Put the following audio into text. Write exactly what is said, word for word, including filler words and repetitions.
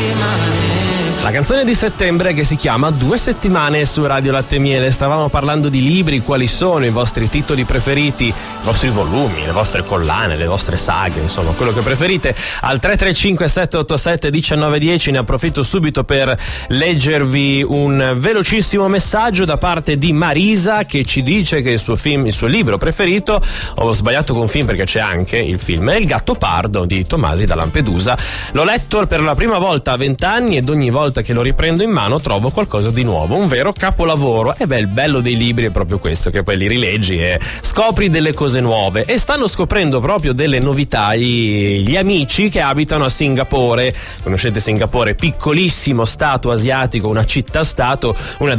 La canzone di settembre che si chiama Due settimane su Radio Latte e Miele. Stavamo parlando di libri, quali sono i vostri titoli preferiti, i vostri volumi, le vostre collane, le vostre saghe, insomma quello che preferite. Al tre tre cinque sette otto sette uno nove uno zero ne approfitto subito per leggervi un velocissimo messaggio da parte di Marisa, che ci dice che il suo film, il suo libro preferito, ho sbagliato con film perché c'è anche il film, è Il Gattopardo di Tomasi da Lampedusa. L'ho letto per la prima volta a vent'anni ed ogni volta che lo riprendo in mano trovo qualcosa di nuovo, un vero capolavoro. E beh, il bello dei libri è proprio questo, che poi li rileggi e scopri delle cose nuove. E stanno scoprendo proprio delle novità gli amici che abitano a Singapore. Conoscete Singapore, piccolissimo stato asiatico, una città-stato, una